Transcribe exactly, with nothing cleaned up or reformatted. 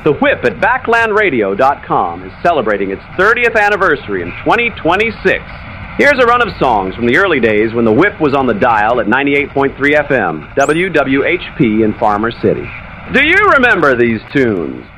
The Whip at backland radio dot com is celebrating its thirtieth anniversary in twenty twenty-six. Here's a run of songs from the early days when The Whip was on the dial at ninety-eight point three F M, W W H P in Farmer City. Do you remember these tunes?